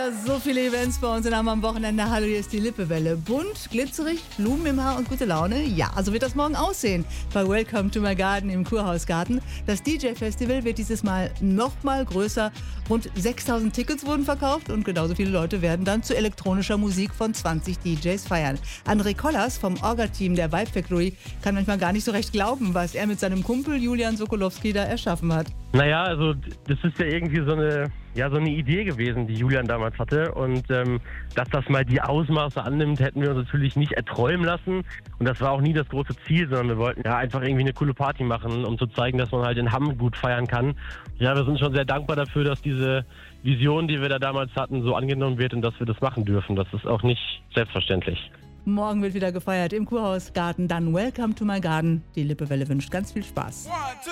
wieder so viele Events bei uns in Hammer am Wochenende. Hallo, hier ist die Lippewelle. Bunt, glitzerig, Blumen im Haar und gute Laune. Ja, so wird das morgen aussehen bei Welcome to my Garden im Kurhausgarten. Das DJ-Festival wird dieses Mal noch mal größer. Rund 6.000 Tickets wurden verkauft und genauso viele Leute werden dann zu elektronischer Musik von 20 DJs feiern. André Kollas vom Orga-Team der Vibe Factory kann manchmal gar nicht so recht glauben, was er mit seinem Kumpel Julian Sokolowski da erschaffen hat. Naja, also das ist ja irgendwie so eine Idee gewesen, die Julian damals hatte. Und dass das mal die Ausmaße annimmt, hätten wir uns natürlich nicht erträumen lassen. Und das war auch nie das große Ziel, sondern wir wollten ja einfach irgendwie eine coole Party machen, um zu zeigen, dass man halt in Hamm gut feiern kann. Ja, wir sind schon sehr dankbar dafür, dass diese Vision, die wir da damals hatten, so angenommen wird und dass wir das machen dürfen. Das ist auch nicht selbstverständlich. Morgen wird wieder gefeiert im Kurhausgarten. Dann Welcome to my Garden. Die Lippewelle wünscht ganz viel Spaß.